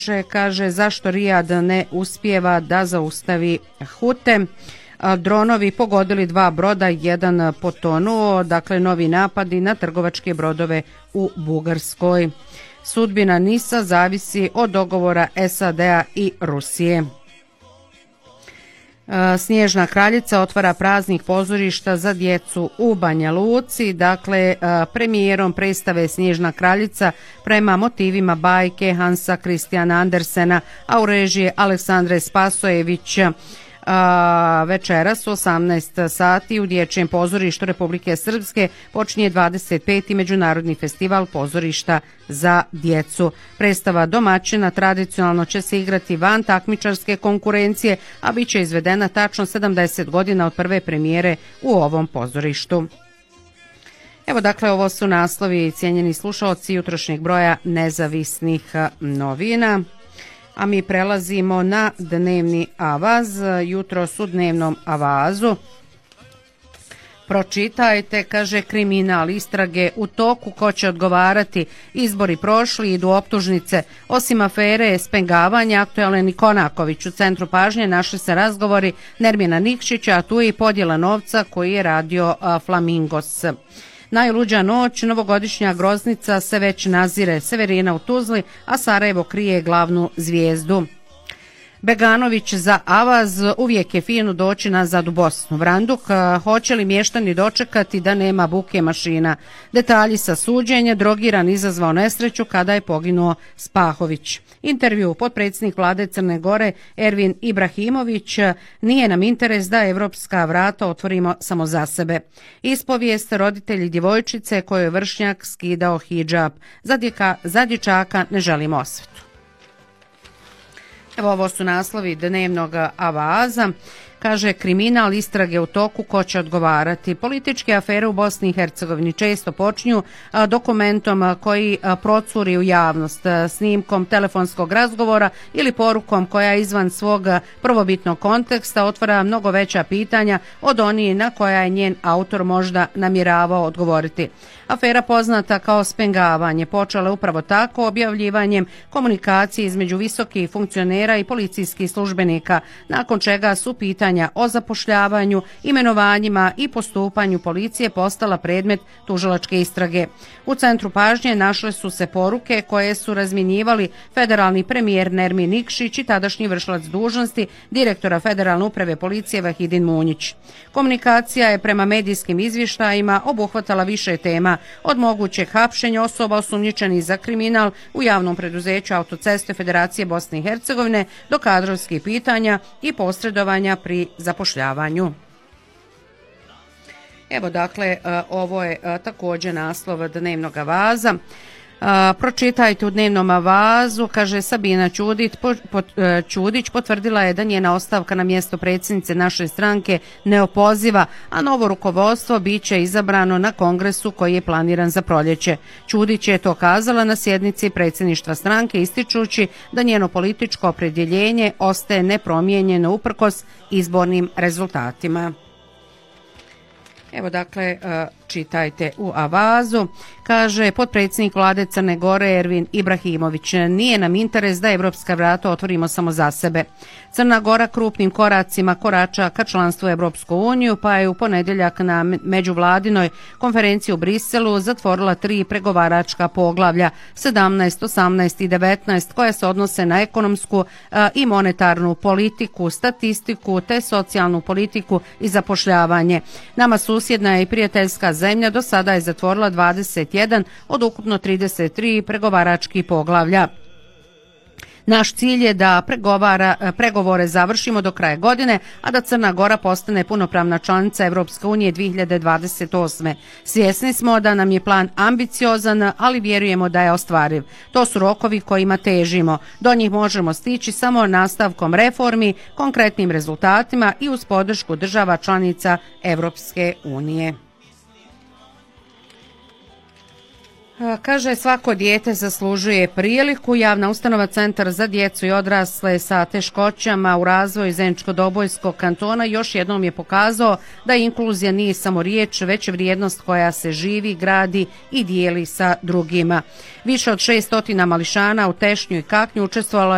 kaže zašto Rijad ne uspijeva da zaustavi Hute. Dronovi pogodili 2 broda, 1 potonuo, dakle novi napadi na trgovačke brodove u Bugarskoj. Sudbina NIS-a zavisi od dogovora SAD-a i Rusije. Snježna kraljica otvara praznik pozorišta za djecu u Banja Luci. Dakle, premijerom predstave Snježna kraljica prema motivima bajke Hansa Christiana Andersena, a u režiji Aleksandre Spasojevića. Večeras u 18 sati u Dječjem pozorištu Republike Srpske počinje 25. Međunarodni festival pozorišta za djecu. Predstava domaćina tradicionalno će se igrati van takmičarske konkurencije, a bit će izvedena tačno 70 godina od prve premijere u ovom pozorištu. Evo dakle, ovo su naslovi, cijenjeni slušaoci, jutrošnjeg broja nezavisnih novina. A mi prelazimo na dnevni avaz. Jutros u dnevnom avazu pročitajte, kaže, kriminal, istrage u toku, ko će odgovarati, izbori prošli, idu optužnice. Osim afere spengavanja, aktualne ni Konaković. U centru pažnje našli se razgovori Nermina Nikšića, a tu je i podjela novca koji je radio Flamingos. Najluđa noć, novogodišnja groznica se već nazire, Severina u Tuzli, a Sarajevo krije glavnu zvijezdu. Beganović za avaz, uvijek je fino doći nazad u Bosnu. Vranduk, hoće li mještani dočekati da nema buke mašina? Detalji sa suđenja, drogiran izazvao nesreću kada je poginuo Spahović. Intervju, potpredsjednik vlade Crne Gore Ervin Ibrahimović, nije nam interes da evropska vrata otvorimo samo za sebe. Ispovijest, roditelji djevojčice kojoj je vršnjak skidao hidžab. Za dječaka ne želimo osvetu. Evo, ovo su naslovi dnevnog avaza. Kaže, kriminal, istrage u toku, ko će odgovarati. Političke afere u Bosni i Hercegovini često počinju dokumentom koji procuri u javnost, snimkom telefonskog razgovora ili porukom koja izvan svog prvobitnog konteksta otvara mnogo veća pitanja od onih na koja je njen autor možda namjeravao odgovoriti. Afera poznata kao spengavanje počela upravo tako, objavljivanjem komunikacije između visokih funkcionera i policijskih službenika, nakon čega su pitanja o zapošljavanju, imenovanjima i postupanju policije postala predmet tužilačke istrage. U centru pažnje našle su se poruke koje su razmjenjivali federalni premijer Nermin Nikšić i tadašnji vršilac dužnosti direktora Federalne uprave policije Vahidin Munjić. Komunikacija je prema medijskim izvještajima obuhvatala više tema, od mogućeg hapšenja osoba osumnjičenih za kriminal u javnom preduzeću Autoceste Federacije Bosne i Hercegovine do kadrovskih pitanja i posredovanja pri zapošljavanju. Evo dakle, ovo je također naslov dnevnog avaza. Pročitajte u dnevnom avazu, kaže Sabina Ćudić potvrdila je da njena ostavka na mjesto predsjednice naše stranke neopoziva, a novo rukovodstvo biće izabrano na kongresu koji je planiran za proljeće. Ćudić je to kazala na sjednici predsjedništva stranke, ističući da njeno političko opredjeljenje ostaje nepromijenjeno uprkos izbornim rezultatima. Evo dakle, čitajte u avazu. Kaže, potpredsjednik vlade Crne Gore Ervin Ibrahimović, nije nam interes da evropska vrata otvorimo samo za sebe. Crna Gora krupnim koracima korača ka članstvu Evropsku uniju, pa je u ponedjeljak na međuvladinoj konferenciji u Briselu zatvorila 3 pregovaračka poglavlja, 17, 18 i 19, koje se odnose na ekonomsku i monetarnu politiku, statistiku te socijalnu politiku i zapošljavanje. Nama susjedna i prijateljska zemlja do sada je zatvorila 21 od ukupno 33 pregovaračkih poglavlja. Naš cilj je da pregovore završimo do kraja godine, a da Crna Gora postane punopravna članica Evropske unije 2028. Svjesni smo da nam je plan ambiciozan, ali vjerujemo da je ostvariv. To su rokovi kojima težimo. Do njih možemo stići samo nastavkom reformi, konkretnim rezultatima i uz podršku država članica Evropske unije. Kaže, svako dijete zaslužuje priliku. Javna ustanova Centar za djecu i odrasle sa teškoćama u razvoju Zeničko-Dobojskog kantona još jednom je pokazao da inkluzija nije samo riječ, već vrijednost koja se živi, gradi i dijeli sa drugima. Više od 600 mališana u Tešnju i Kaknju učestvovalo